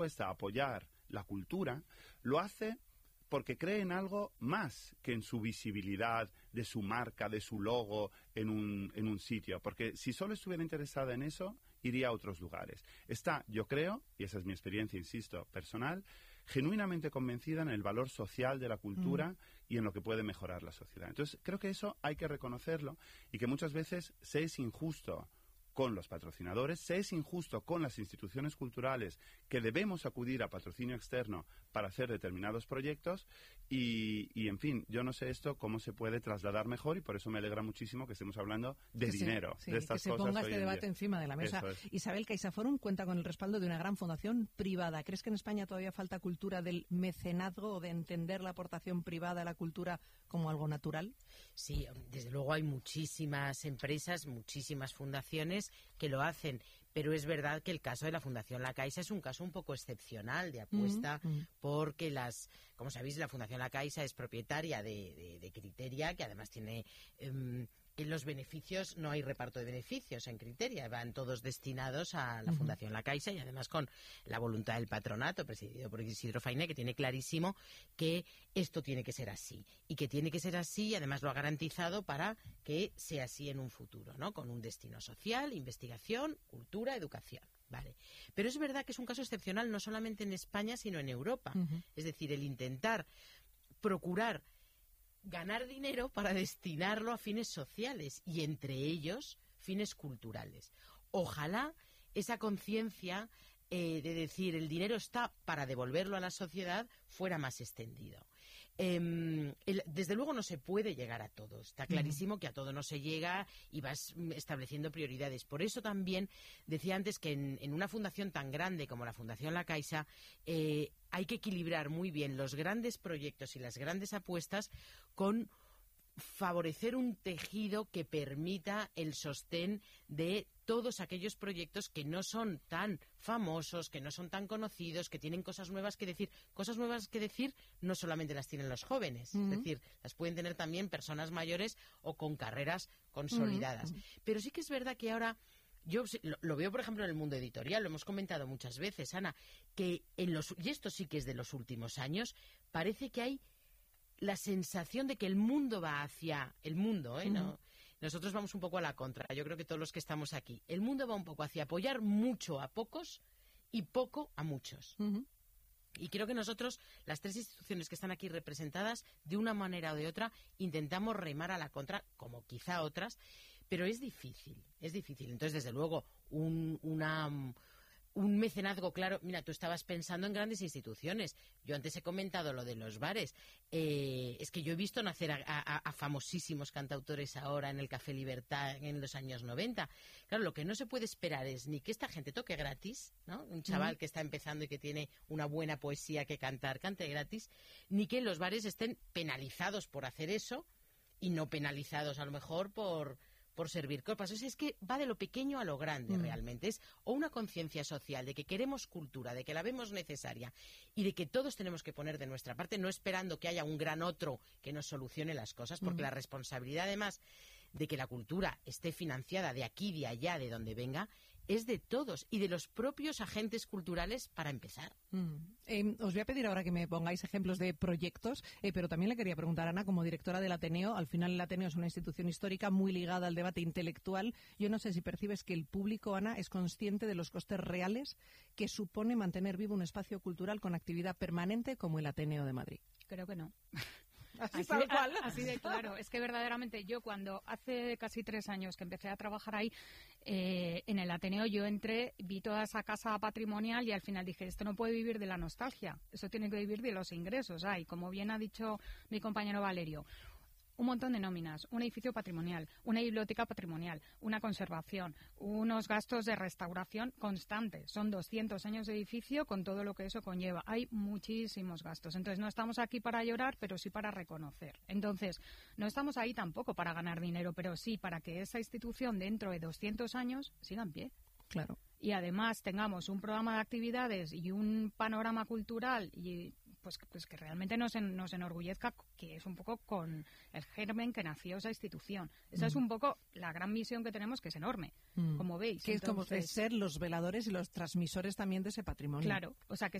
a apoyar la cultura, lo hace porque cree en algo más que en su visibilidad, de su marca, de su logo en un sitio. Porque si solo estuviera interesada en eso, iría a otros lugares. Está, yo creo, y esa es mi experiencia, insisto, personal, genuinamente convencida en el valor social de la cultura y en lo que puede mejorar la sociedad. Entonces, creo que eso hay que reconocerlo y que muchas veces se es injusto con los patrocinadores, se es injusto con las instituciones culturales que debemos acudir a patrocinio externo para hacer determinados proyectos y en fin, yo no sé esto cómo se puede trasladar mejor y por eso me alegra muchísimo que estemos hablando de dinero, de estas cosas. Que se ponga este debate encima de la mesa. Isabel, CaixaForum cuenta con el respaldo de una gran fundación privada. ¿Crees que en España todavía falta cultura del mecenazgo o de entender la aportación privada a la cultura como algo natural? Sí, desde luego hay muchísimas empresas, muchísimas fundaciones que lo hacen, pero es verdad que el caso de la Fundación La Caixa es un caso un poco excepcional de apuesta porque como sabéis, la Fundación La Caixa es propietaria de Criteria, que además tiene en los beneficios, no hay reparto de beneficios en Criteria, van todos destinados a la Fundación La Caixa y además con la voluntad del patronato presidido por Isidro Fainé, que tiene clarísimo que esto tiene que ser así y que tiene que ser así y además lo ha garantizado para que sea así en un futuro, ¿no? Con un destino social, investigación, cultura, educación. Vale. Pero es verdad que es un caso excepcional no solamente en España sino en Europa. Es decir, el intentar procurar ganar dinero para destinarlo a fines sociales y entre ellos fines culturales. Ojalá esa conciencia de decir el dinero está para devolverlo a la sociedad fuera más extendido. Desde luego no se puede llegar a todo. Está clarísimo que a todo no se llega y vas estableciendo prioridades. Por eso también decía antes que en una fundación tan grande como la Fundación La Caixa hay que equilibrar muy bien los grandes proyectos y las grandes apuestas con favorecer un tejido que permita el sostén de todos aquellos proyectos que no son tan famosos, que no son tan conocidos, que tienen cosas nuevas que decir. Cosas nuevas que decir no solamente las tienen los jóvenes, es decir, las pueden tener también personas mayores o con carreras consolidadas. Pero sí que es verdad que ahora yo lo veo, por ejemplo, en el mundo editorial, lo hemos comentado muchas veces, Ana, que y esto sí que es de los últimos años, parece que hay la sensación de que el mundo va hacia el mundo, ¿no? Nosotros vamos un poco a la contra. Yo creo que todos los que estamos aquí, el mundo va un poco hacia apoyar mucho a pocos y poco a muchos. Y creo que nosotros, las tres instituciones que están aquí representadas, de una manera o de otra, intentamos remar a la contra, como quizá otras, pero es difícil, es difícil. Entonces, desde luego, un mecenazgo, claro. Mira, tú estabas pensando en grandes instituciones. Yo antes he comentado lo de los bares. Es que yo he visto nacer a famosísimos cantautores ahora en el Café Libertad en los años 90. Claro, lo que no se puede esperar es ni que esta gente toque gratis, ¿no? Un chaval que está empezando y que tiene una buena poesía que cantar, cante gratis, ni que los bares estén penalizados por hacer eso y no penalizados a lo mejor por servir copas. O sea, es que va de lo pequeño a lo grande realmente. Es o una conciencia social de que queremos cultura, de que la vemos necesaria y de que todos tenemos que poner de nuestra parte, no esperando que haya un gran otro que nos solucione las cosas, porque la responsabilidad además de que la cultura esté financiada de aquí, de allá, de donde venga, es de todos y de los propios agentes culturales para empezar. Os voy a pedir ahora que me pongáis ejemplos de proyectos, pero también le quería preguntar, Ana, como directora del Ateneo, al final el Ateneo es una institución histórica muy ligada al debate intelectual. Yo no sé si percibes que el público, Ana, es consciente de los costes reales que supone mantener vivo un espacio cultural con actividad permanente como el Ateneo de Madrid. Creo que no. Así de claro. Es que verdaderamente yo cuando hace casi 3 años que empecé a trabajar ahí en el Ateneo, yo entré, vi toda esa casa patrimonial y al final dije, esto no puede vivir de la nostalgia, eso tiene que vivir de los ingresos. Y como bien ha dicho mi compañero Valerio, un montón de nóminas, un edificio patrimonial, una biblioteca patrimonial, una conservación, unos gastos de restauración constantes. Son 200 años de edificio con todo lo que eso conlleva. Hay muchísimos gastos. Entonces, no estamos aquí para llorar, pero sí para reconocer. Entonces, no estamos ahí tampoco para ganar dinero, pero sí para que esa institución dentro de 200 años siga en pie. Claro. Y además tengamos un programa de actividades y un panorama cultural y pues que realmente nos enorgullezca, que es un poco con el germen que nació esa institución. Esa es un poco la gran misión que tenemos, que es enorme, como veis. Que es como ser los veladores y los transmisores también de ese patrimonio. Claro, o sea, que